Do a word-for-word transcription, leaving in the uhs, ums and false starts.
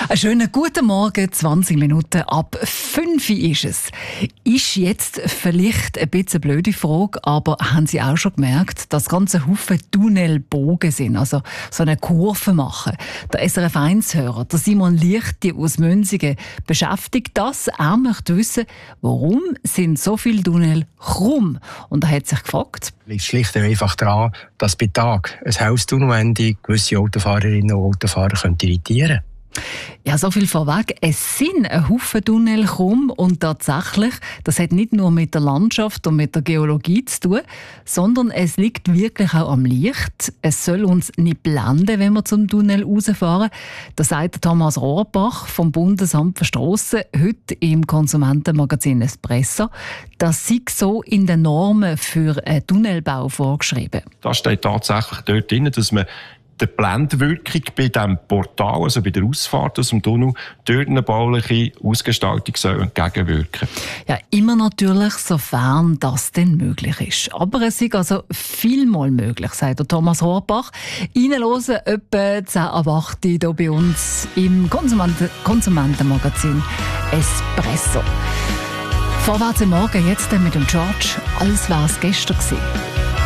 Einen schönen guten Morgen, zwanzig Minuten ab fünf ist es. Ist jetzt vielleicht ein bisschen eine blöde Frage, aber haben Sie auch schon gemerkt, dass ganze Haufen Tunnelbogen sind, also so eine Kurve machen? Der S R F eins-Hörer, der Simon Lichti aus Münzigen, beschäftigt das. Er möchte wissen, warum sind so viele Tunnel krumm? Und er hat sich gefragt. Es liegt schlicht und einfach daran, dass bei Tag ein Haustunnelende gewisse Autofahrerinnen und Autofahrer irritieren können. Ja, so viel vorweg. Es sind ein Haufen Tunnel krumm und tatsächlich, das hat nicht nur mit der Landschaft und mit der Geologie zu tun, sondern es liegt wirklich auch am Licht. Es soll uns nicht blenden, wenn wir zum Tunnel rausfahren. Das sagt Thomas Rohrbach vom Bundesamt für Strassen heute im Konsumentenmagazin Espresso. Das sei so in den Normen für einen Tunnelbau vorgeschrieben. Da steht tatsächlich dort drin, dass man der Blendwirkung bei diesem Portal, also bei der Ausfahrt aus dem Tunnel, durch eine bauliche Ausgestaltung soll entgegenwirken. Ja, immer natürlich, sofern das denn möglich ist. Aber es ist also vielmal möglich, sagt der Thomas Rohrbach. Reinhören etwa zehn ab acht hier bei uns im Konsumenten- Konsumentenmagazin Espresso. Vorwärts im Morgen, jetzt mit dem George. Alles war es gestern gewesen.